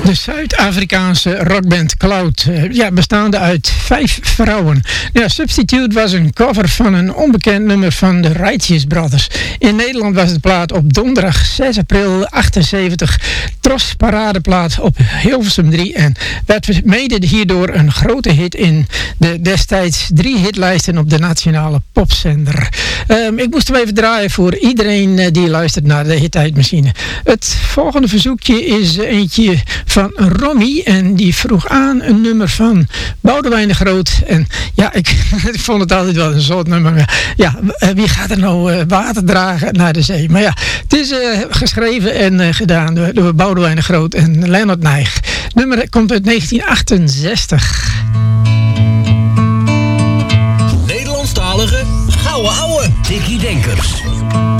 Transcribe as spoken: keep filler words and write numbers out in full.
De Zuid-Afrikaanse rockband Cloud, ja, bestaande uit vijf vrouwen. Ja, Substitute was een cover van een onbekend nummer van de Righteous Brothers. In Nederland was de plaat op donderdag zes april achtenzeventig Tros paradeplaat op Hilversum drie en werd mede hierdoor een grote hit in de destijds drie hitlijsten op de nationale popzender. Um, ik moest hem even draaien voor iedereen die luistert naar de Hittijdmachine. Het volgende verzoekje is eentje van Romy en die vroeg aan een nummer van Boudewijn de Groot. En ja, ik, ik vond het altijd wel een soort nummer. Ja, wie gaat er nou water dragen naar de zee? Maar ja, het is uh, geschreven en uh, gedaan door, door Boudewijn de Groot en Leonard Nijg. Het nummer komt uit negentien achtenzestig. Nederlandstalige gouden ouwe Dickie Denkers.